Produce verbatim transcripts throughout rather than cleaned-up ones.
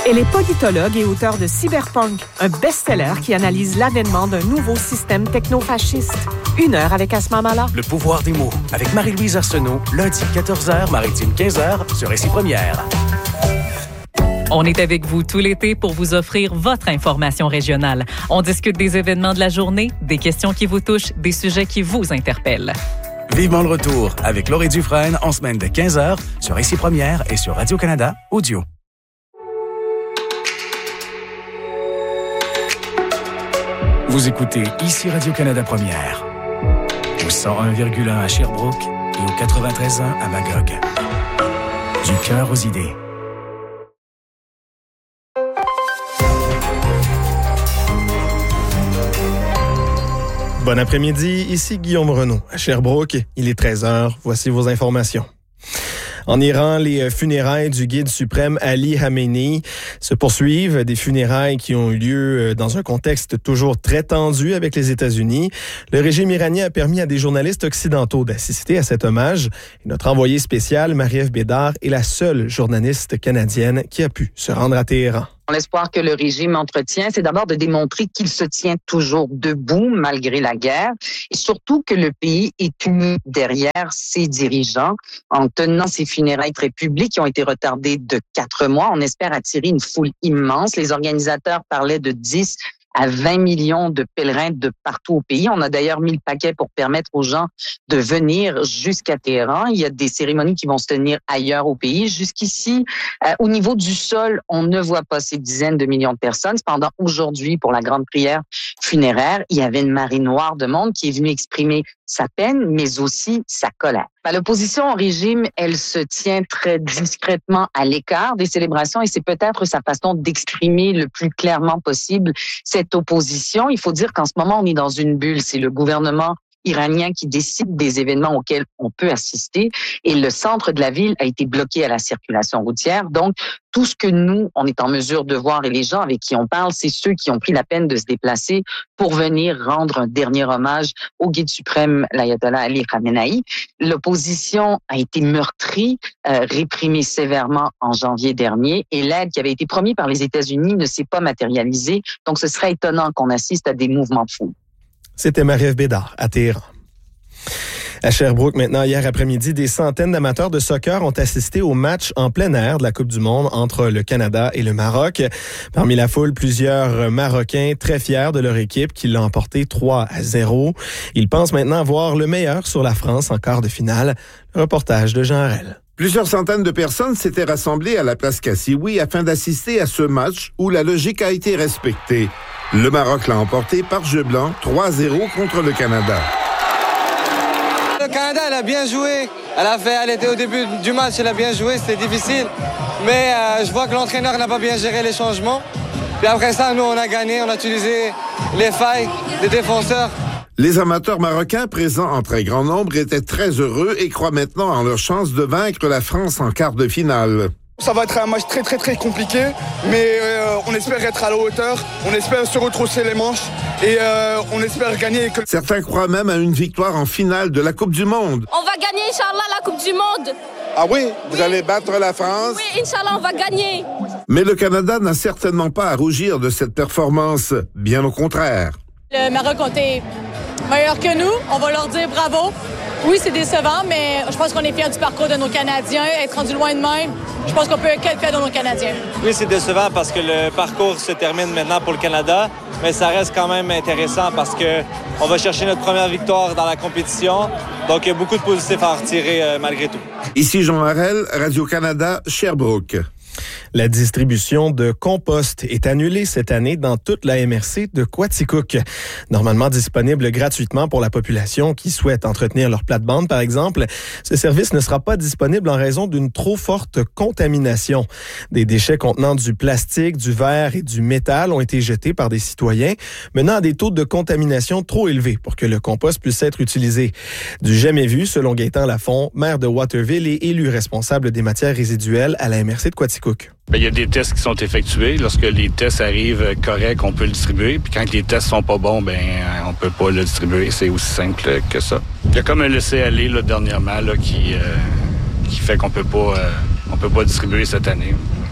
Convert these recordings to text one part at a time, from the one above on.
Elle est politologue et auteure de Cyberpunk, un best-seller qui analyse l'avènement d'un nouveau système techno-fasciste. Une heure avec Asma Mala. Le pouvoir des mots, avec Marie-Louise Arsenault, lundi quatorze heures, Maritime quinze heures, sur Récit Première. On est avec vous tout l'été pour vous offrir votre information régionale. On discute des événements de la journée, des questions qui vous touchent, des sujets qui vous interpellent. Vivement le retour avec Laurie Dufresne en semaine de quinze heures sur Récit Première et sur Radio-Canada Audio. Vous écoutez ici Radio-Canada Première, au cent un virgule un à Sherbrooke et au quatre-vingt-treize point un à Magog. Du cœur aux idées. Bon après-midi, ici Guillaume Renaud à Sherbrooke. Il est treize heures, voici vos informations. En Iran, les funérailles du guide suprême Ali Khamenei se poursuivent. Des funérailles qui ont eu lieu dans un contexte toujours très tendu avec les États-Unis. Le régime iranien a permis à des journalistes occidentaux d'assister à cet hommage. Et notre envoyée spéciale, Marie-Ève Bédard, est la seule journaliste canadienne qui a pu se rendre à Téhéran. L'espoir que le régime entretient, c'est d'abord de démontrer qu'il se tient toujours debout malgré la guerre et surtout que le pays est uni derrière ses dirigeants. En tenant ces funérailles très publiques qui ont été retardées de quatre mois, on espère attirer une foule immense. Les organisateurs parlaient de dix à vingt millions de pèlerins de partout au pays. On a d'ailleurs mis le paquet pour permettre aux gens de venir jusqu'à Téhéran. Il y a des cérémonies qui vont se tenir ailleurs au pays. Jusqu'ici, euh, au niveau du sol, on ne voit pas ces dizaines de millions de personnes. Cependant, aujourd'hui, pour la grande prière funéraire, il y avait une marée noire de monde qui est venue exprimer sa peine, mais aussi sa colère. L'opposition au régime, elle se tient très discrètement à l'écart des célébrations et c'est peut-être sa façon d'exprimer le plus clairement possible cette opposition. Il faut dire qu'en ce moment, on est dans une bulle. C'est le gouvernement iranien qui décide des événements auxquels on peut assister et le centre de la ville a été bloqué à la circulation routière. Donc, tout ce que nous, on est en mesure de voir et les gens avec qui on parle, c'est ceux qui ont pris la peine de se déplacer pour venir rendre un dernier hommage au guide suprême, l'ayatollah Ali Khamenei. L'opposition a été meurtrie, euh, réprimée sévèrement en janvier dernier et l'aide qui avait été promise par les États-Unis ne s'est pas matérialisée. Donc, ce serait étonnant qu'on assiste à des mouvements de foule. C'était Marie-Ève Bédard à Téhéran. À Sherbrooke, maintenant, hier après-midi, des centaines d'amateurs de soccer ont assisté au match en plein air de la Coupe du monde entre le Canada et le Maroc. Parmi la foule, plusieurs Marocains très fiers de leur équipe qui l'a emporté trois à zéro. Ils pensent maintenant avoir le meilleur sur la France en quart de finale. Le reportage de Jean Harel. Plusieurs centaines de personnes s'étaient rassemblées à la place Kassioui afin d'assister à ce match où la logique a été respectée. Le Maroc l'a emporté par jeu blanc trois à zéro contre le Canada. Le Canada, elle a bien joué. Elle a fait, elle était au début du match, elle a bien joué, c'était difficile. Mais euh, je vois que l'entraîneur n'a pas bien géré les changements. Puis après ça, nous, on a gagné, on a utilisé les failles des défenseurs. Les amateurs marocains présents en très grand nombre étaient très heureux et croient maintenant en leur chance de vaincre la France en quart de finale. Ça va être un match très très très compliqué, mais euh, on espère être à la hauteur, on espère se retrousser les manches et euh, on espère gagner. Certains croient même à une victoire en finale de la Coupe du monde. On va gagner, Inch'Allah, la Coupe du monde. Ah oui? Vous oui. allez battre la France? Oui, Inch'Allah, on va gagner. Mais le Canada n'a certainement pas à rougir de cette performance, bien au contraire. Le Maroc ont été meilleurs que nous, on va leur dire bravo. Oui, c'est décevant, mais je pense qu'on est fiers du parcours de nos Canadiens. Être rendu loin de même, je pense qu'on peut être fiers de nos Canadiens. Oui, c'est décevant parce que le parcours se termine maintenant pour le Canada, mais ça reste quand même intéressant parce qu'on va chercher notre première victoire dans la compétition. Donc, il y a beaucoup de positifs à en retirer euh, malgré tout. Ici Jean Harel, Radio-Canada, Sherbrooke. La distribution de compost est annulée cette année dans toute la M R C de Quaticook. Normalement disponible gratuitement pour la population qui souhaite entretenir leur plate-bande, par exemple, ce service ne sera pas disponible en raison d'une trop forte contamination. Des déchets contenant du plastique, du verre et du métal ont été jetés par des citoyens, menant à des taux de contamination trop élevés pour que le compost puisse être utilisé. Du jamais vu, selon Gaétan Lafont, maire de Waterville et élu responsable des matières résiduelles à la M R C de Quaticook. Bien, il y a des tests qui sont effectués. Lorsque les tests arrivent corrects, on peut le distribuer. Puis quand les tests sont pas bons, ben on peut pas le distribuer. C'est aussi simple que ça. Il y a comme un laisser-aller là, dernièrement là, qui, euh, qui fait qu'on peut pas, euh, on peut pas distribuer cette année.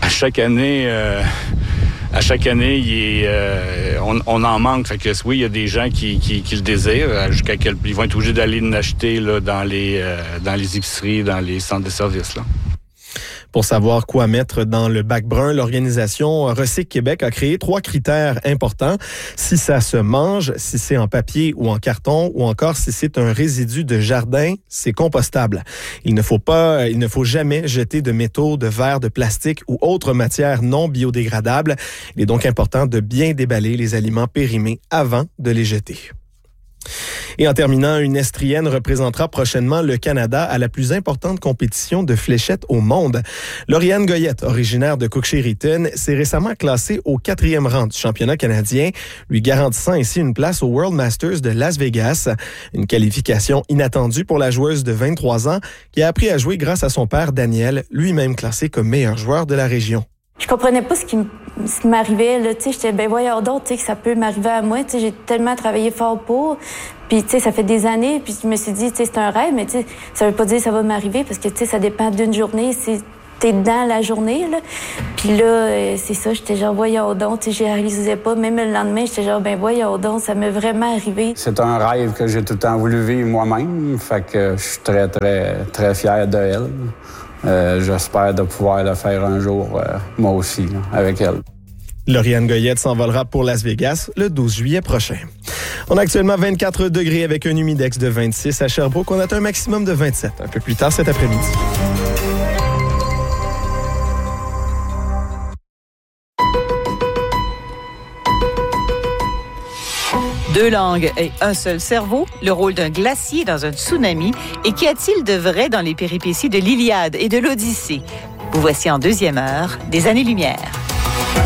à chaque année... Euh, À chaque année, il est, euh, on, on en manque. Fait que oui, il y a des gens qui, qui, qui le désirent. Jusqu'à quel ils vont être obligés d'aller l'acheter là, dans les euh, dans les épiceries, dans les centres de services. Là. Pour savoir quoi mettre dans le bac brun, l'organisation Recycle Québec a créé trois critères importants. Si ça se mange, si c'est en papier ou en carton, ou encore si c'est un résidu de jardin, c'est compostable. Il ne faut pas, il ne faut jamais jeter de métaux, de verre, de plastique ou autres matières non biodégradables. Il est donc important de bien déballer les aliments périmés avant de les jeter. Et en terminant, une Estrienne représentera prochainement le Canada à la plus importante compétition de fléchettes au monde. Lauriane Goyette, originaire de Cook-Sherrington, s'est récemment classée au quatrième rang du championnat canadien, lui garantissant ainsi une place au World Masters de Las Vegas. Une qualification inattendue pour la joueuse de vingt-trois ans qui a appris à jouer grâce à son père Daniel, lui-même classé comme meilleur joueur de la région. Je comprenais pas ce qui m'arrivait, là, tu sais, j'étais, ben voyons donc, tu sais, que ça peut m'arriver à moi, tu sais, j'ai tellement travaillé fort pour, puis tu sais, ça fait des années, puis je me suis dit, tu sais, c'est un rêve, mais tu sais, ça veut pas dire que ça va m'arriver, parce que, tu sais, ça dépend d'une journée, si t'es dans la journée, là, puis là, c'est ça, j'étais genre, voyons donc, tu sais, je réalisais pas, même le lendemain, j'étais genre, ben voyons donc, ça m'est vraiment arrivé. C'est un rêve que j'ai tout le temps voulu vivre moi-même, fait que je suis très, très, très fier de elle. Euh, j'espère de pouvoir le faire un jour, euh, moi aussi, là, avec elle. Lauriane Goyette s'envolera pour Las Vegas le douze juillet prochain. On a actuellement vingt-quatre degrés avec un humidex de vingt-six à Sherbrooke. On atteint un maximum de vingt-sept un peu plus tard cet après-midi. Deux langues et un seul cerveau, le rôle d'un glacier dans un tsunami, et qu'y a-t-il de vrai dans les péripéties de l'Iliade et de l'Odyssée? Vous voici en deuxième heure des Années-Lumière.